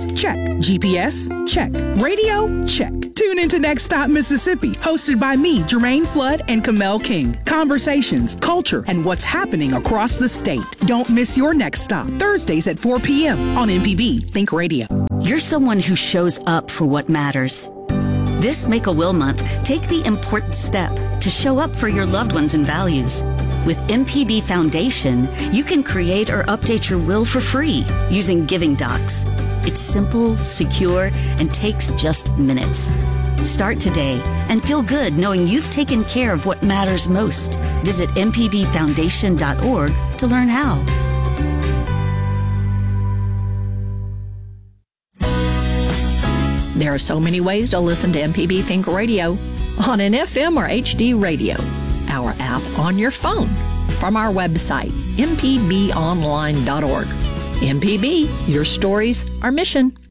Check. GPS? Check. Radio? Check. Tune into Next Stop Mississippi, hosted by me, Jermaine Flood and Kamel King. Conversations, culture, and what's happening across the state. Don't miss your next stop. Thursdays at 4 p.m. on MPB Think Radio. You're someone who shows up for what matters. This Make-A-Will Month, take the important step to show up for your loved ones and values. With MPB Foundation, you can create or update your will for free using Giving Docs. It's simple, secure, and takes just minutes. Start today and feel good knowing you've taken care of what matters most. Visit mpbfoundation.org to learn how. There are so many ways to listen to MPB Think Radio on an FM or HD radio, our app on your phone, from our website, mpbonline.org. MPB, your stories, our mission.